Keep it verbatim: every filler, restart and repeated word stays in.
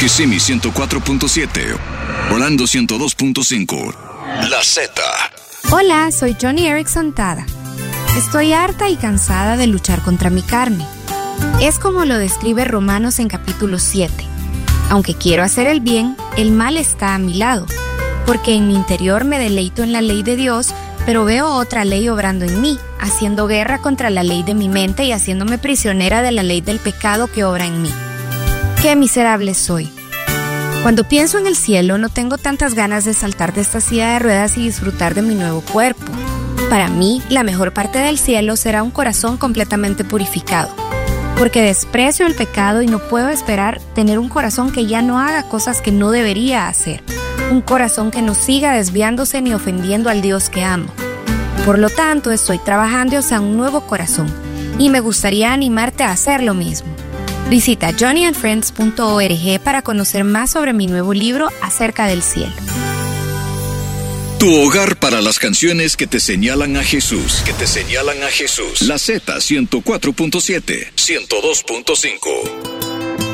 Kissimmee ciento cuatro punto siete, Orlando ciento dos punto cinco. La Z. Hola, soy Joni Eareckson Tada. Estoy harta y cansada de luchar contra mi carne. Es como lo describe Romanos en capítulo siete. Aunque quiero hacer el bien, el mal está a mi lado, porque en mi interior me deleito en la ley de Dios, pero veo otra ley obrando en mí, haciendo guerra contra la ley de mi mente y haciéndome prisionera de la ley del pecado que obra en mí. ¡Qué miserable soy! Cuando pienso en el cielo, no tengo tantas ganas de saltar de esta silla de ruedas y disfrutar de mi nuevo cuerpo. Para mí, la mejor parte del cielo será un corazón completamente purificado, porque desprecio el pecado y no puedo esperar tener un corazón que ya no haga cosas que no debería hacer. Un corazón que no siga desviándose ni ofendiendo al Dios que amo. Por lo tanto, estoy trabajando hacia un nuevo corazón y me gustaría animarte a hacer lo mismo. Visita joni and friends punto org para conocer más sobre mi nuevo libro acerca del cielo. Tu hogar para las canciones que te señalan a Jesús, que te señalan a Jesús. La Z ciento cuatro punto siete, ciento dos punto cinco.